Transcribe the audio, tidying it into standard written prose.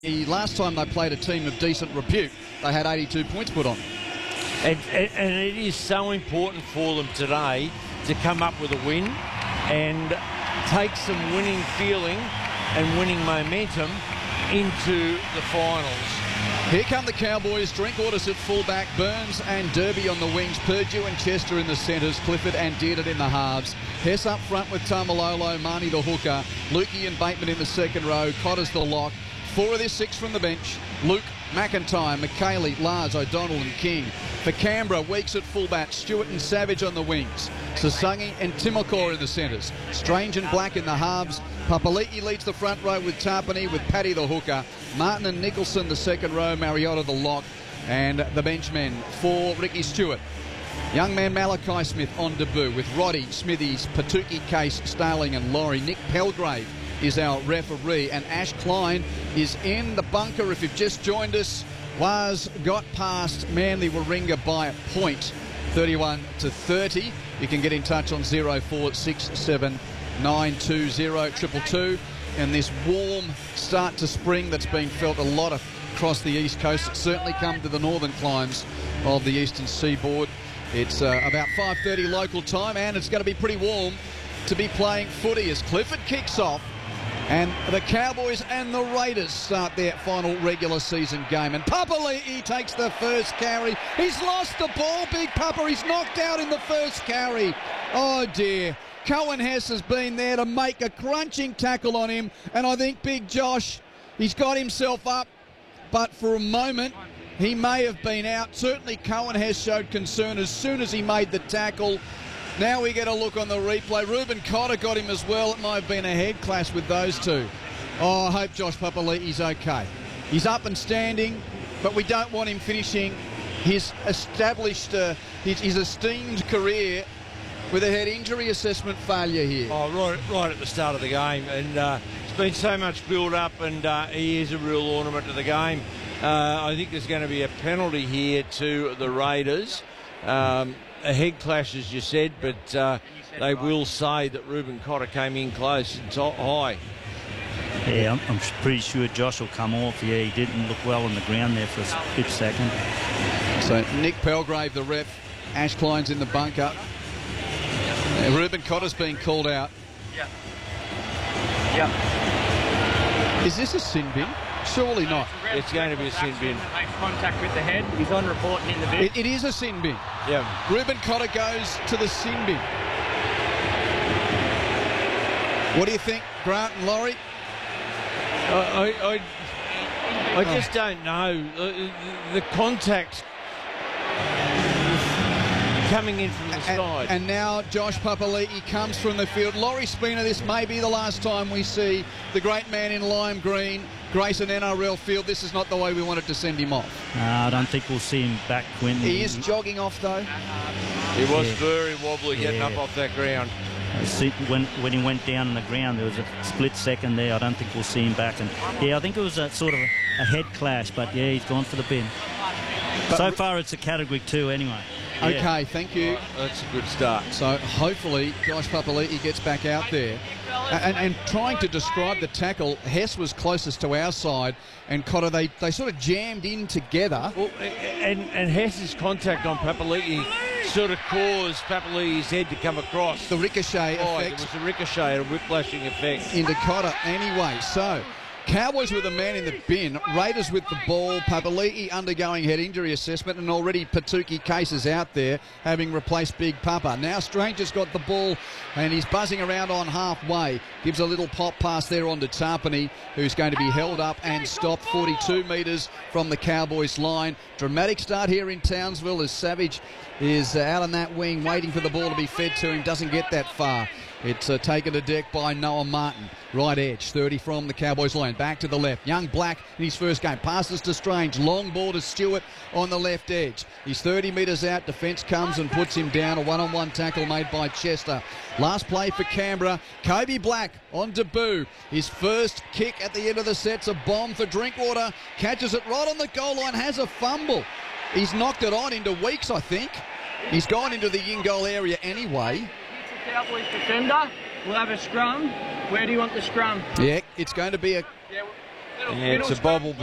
The last time they played a team of decent repute, they had 82 points put on. And it is so important for them today to come up with a win and take some winning feeling and winning momentum into the finals. Here come the Cowboys. Drinkwater's at fullback, Burns and Derby on the wings, Purdue and Chester in the centres, Clifford and Dearden in the halves. Hess up front with Tamalolo, Marnie the hooker, Lukey and Bateman in the second row, Cotter's the lock. 4 of their 6 from the bench. Luke, McIntyre, McKaylee, Lars, O'Donnell and King. For Canberra, Weeks at fullback, Stewart and Savage on the wings. Sasangi and Timokor in the centres. Strange and Black in the halves. Papali'i leads the front row with Tarpany, with Paddy the hooker. Martin and Nicholson the second row, Mariota the lock. And the benchmen for Ricky Stewart. Young man Malachi Smith on debut with Roddy, Smithies, Patuki, Case, Starling and Laurie. Nick Pelgrave is our referee, and Ash Klein is in the bunker. If you've just joined us, Was got past Manly Warringah by a point, 31-30. You can get in touch on 0467 920 222. And this warm start to spring that's been felt a lot across the east coast, it's certainly come to the northern climes of the eastern seaboard. It's about 5:30 local time, and it's going to be pretty warm to be playing footy as Clifford kicks off. And the Cowboys and the Raiders start their final regular season game. And Papali'i takes the first carry. He's lost the ball, Big Papa. He's knocked out in the first carry. Oh, dear. Cohen Hess has been there to make a crunching tackle on him. And I think Big Josh, he's got himself up. But for a moment, he may have been out. Certainly Cohen Hess showed concern as soon as he made the tackle. Now we get a look on the replay. Reuben Cotter got him as well. It might have been a head clash with those two. Oh, I hope Josh Papali'i's okay. He's up and standing, but we don't want him finishing his established, his esteemed career with a head injury assessment failure here. Oh, right at the start of the game. And it's been so much build-up, and he is a real ornament to the game. I think there's going to be a penalty here to the Raiders. A head clash, as you said, but they will say that Reuben Cotter came in close and high. Yeah, I'm pretty sure Josh will come off. Yeah, he didn't look well on the ground there for a split second. So Nick Pelgrave, the ref. Ash Klein's in the bunker. Reuben Cotter's being called out. Yeah. Is this a sin bin? Surely not. It's going to be a sin bin. Makes contact with the head. He's on reporting in the bin. It is a sin bin. Yeah. Reuben Cotter goes to the sin bin. What do you think, Grant and Laurie? I just don't know. The contact coming in from the side. And now Josh Papali'i comes from the field. Laurie Spina, this may be the last time we see the great man in lime green grace an NRL field. This is not the way we wanted to send him off. I don't think we'll see him back, Quinton. He is jogging off, though. He was very wobbly getting up off that ground. When he went down on the ground, there was a split second there. I don't think we'll see him back. And yeah, I think it was a sort of a head clash, but yeah, he's gone for the bin. But so far, it's a category 2 anyway. Okay, Yeah. thank you. That's a good start. So hopefully Josh Papali'i gets back out there. And trying to describe the tackle, Hess was closest to our side, and Cotter, they sort of jammed in together. Well, and Hess's contact on Papali'i sort of caused Papali'i's head to come across. The ricochet effect. It was a ricochet, a whiplashing effect. Into Cotter anyway. So Cowboys with a man in the bin, Raiders with the ball, Papali'i undergoing head injury assessment, and already Patuki Cases out there having replaced Big Papa. Now Stranger's got the ball and he's buzzing around on halfway. Gives a little pop pass there onto Tarpany, who's going to be held up and stopped 42 metres from the Cowboys line. Dramatic start here in Townsville as Savage is out on that wing waiting for the ball to be fed to him, doesn't get that far. It's taken to deck by Noah Martin. Right edge, 30 from the Cowboys line. Back to the left. Young Black in his first game. Passes to Strange. Long ball to Stewart on the left edge. He's 30 metres out. Defence comes and puts him down. A one-on-one tackle made by Chester. Last play for Canberra. Kobe Black on debut. His first kick at the end of the set's a bomb for Drinkwater. Catches it right on the goal line. Has a fumble. He's knocked it on into Weeks, I think. He's gone into the in-goal area anyway. Cowboys defender. We'll have a scrum. Where do you want the scrum? Yeah, it's going to be a... Yeah, Yeah, it's a bobble